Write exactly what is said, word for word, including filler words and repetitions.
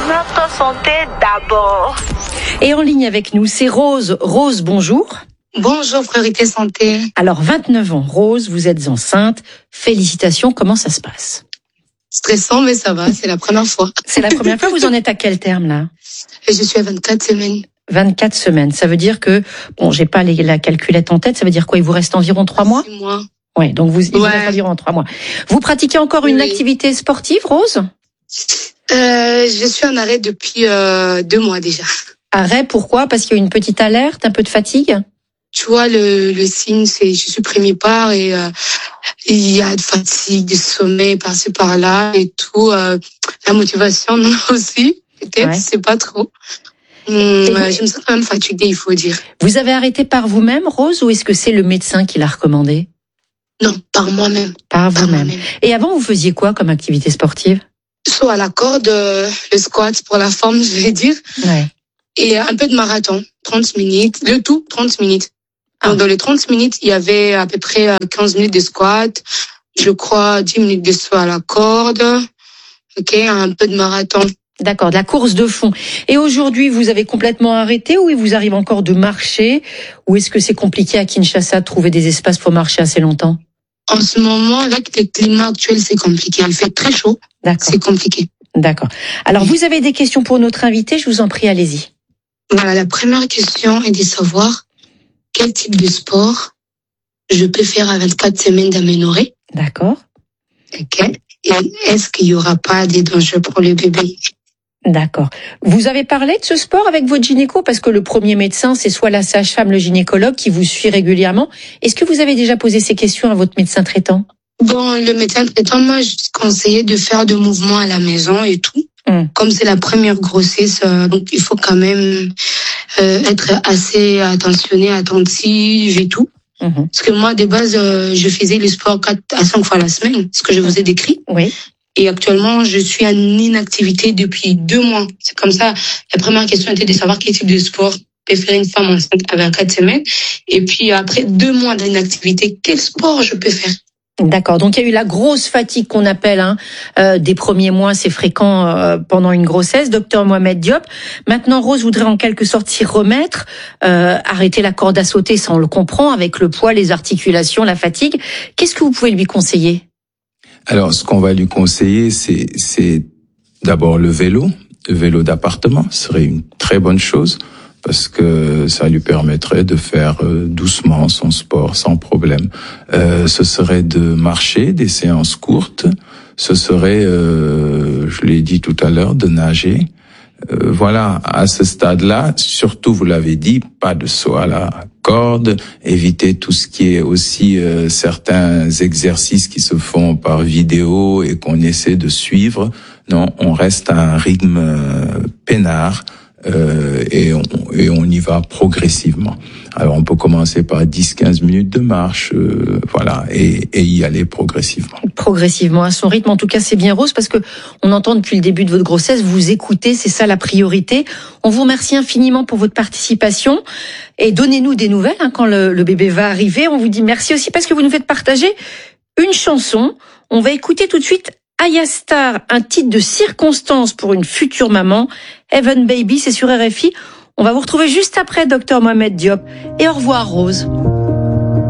Notre santé d'abord. Et en ligne avec nous, c'est Rose. Rose, bonjour. Bonjour, Priorité Santé. Alors, vingt-neuf ans, Rose, vous êtes enceinte. Félicitations, comment ça se passe? Stressant, mais ça va, c'est la première fois. C'est la première fois, vous en êtes à quel terme, là? Et je suis à vingt-quatre semaines. vingt-quatre semaines, ça veut dire que, bon, j'ai pas les, la calculette en tête, ça veut dire quoi? Il vous reste environ trois mois? Six mois. Ouais, donc vous, il vous Ouais. reste environ trois mois. Vous pratiquez encore une Oui. activité sportive, Rose? Euh, je suis en arrêt depuis euh, deux mois déjà. Arrêt, pourquoi? Parce qu'il y a une petite alerte, un peu de fatigue? Tu vois, le, le signe, c'est je suis primipare et euh, il y a de fatigue, du sommeil par-ci par-là et tout. Euh, la motivation non, aussi, peut-être, Ouais. je sais pas trop. Hum, Et vous- euh, je me sens quand même fatiguée, il faut dire. Vous avez arrêté par vous-même, Rose, ou est-ce que c'est le médecin qui l'a recommandé? Non, par moi-même. Par Par vous-même. moi-même. Et avant, vous faisiez quoi comme activité sportive? Soit à la corde, euh, le squat pour la forme, je vais dire. Ouais. Et un peu de marathon, trente minutes, le tout trente minutes. Ah. Donc dans les trente minutes, il y avait à peu près euh, quinze minutes de squat, je crois dix minutes de saut à la corde, ok, un peu de marathon. D'accord, de la course de fond. Et aujourd'hui, vous avez complètement arrêté ou il vous arrive encore de marcher? Ou est-ce que c'est compliqué à Kinshasa de trouver des espaces pour marcher assez longtemps? En ce moment, avec le climat actuel, c'est compliqué. Il fait très chaud, D'accord, c'est compliqué. d'accord. Alors, vous avez des questions pour notre invité, je vous en prie, allez-y. Voilà, la première question est de savoir quel type de sport je peux faire à vingt-quatre semaines d'aménorrhée, D'accord, ok, et est-ce qu'il y aura pas des dangers pour le bébé? d'accord. Vous avez parlé de ce sport avec votre gynéco? Parce que le premier médecin, c'est soit la sage-femme, le gynécologue qui vous suit régulièrement. Est-ce que vous avez déjà posé ces questions à votre médecin traitant? Bon, le médecin traitant m'a juste conseillé de faire des mouvements à la maison et tout. Hum. Comme c'est la première grossesse, euh, donc il faut quand même euh, être assez attentionné, attentive et tout. Mhm. Parce que moi, de base, euh, je faisais le sport quatre à cinq fois la semaine, ce que je vous ai décrit. Oui, Et actuellement, je suis en inactivité depuis deux mois. C'est comme ça. La première question était de savoir quel type de sport peut faire une femme enceinte à vingt-quatre semaines. Et puis après deux mois d'inactivité, quel sport je peux faire? d'accord. Donc il y a eu la grosse fatigue qu'on appelle hein, euh, des premiers mois, c'est fréquent euh, pendant une grossesse. Docteur Mohamed Diop. Maintenant, Rose voudrait en quelque sorte s'y remettre, euh, arrêter la corde à sauter, ça on le comprend, avec le poids, les articulations, la fatigue. Qu'est-ce que vous pouvez lui conseiller? Alors, ce qu'on va lui conseiller, c'est, c'est d'abord le vélo. Le vélo d'appartement serait une très bonne chose parce que ça lui permettrait de faire doucement son sport sans problème. Euh, ce serait de marcher, des séances courtes. Ce serait, euh, je l'ai dit tout à l'heure, de nager. Euh, voilà, à ce stade-là, surtout, vous l'avez dit, pas de saut à la corde, éviter tout ce qui est aussi euh, certains exercices qui se font par vidéo et qu'on essaie de suivre. Non, on reste à un rythme euh, peinard euh, et, on, et on y va progressivement. Alors, on peut commencer par dix à quinze minutes de marche, euh, voilà, et, et y aller progressivement. Progressivement, à son rythme. En tout cas, c'est bien, Rose, parce que on entend depuis le début de votre grossesse, vous écoutez, c'est ça la priorité. On vous remercie infiniment pour votre participation et donnez-nous des nouvelles hein, quand le, le bébé va arriver. On vous dit merci aussi parce que vous nous faites partager une chanson. On va écouter tout de suite Aya Star, un titre de circonstance pour une future maman. Heaven Baby, c'est sur R F I. On va vous retrouver juste après, docteur Mohamed Diop. Et au revoir, Rose.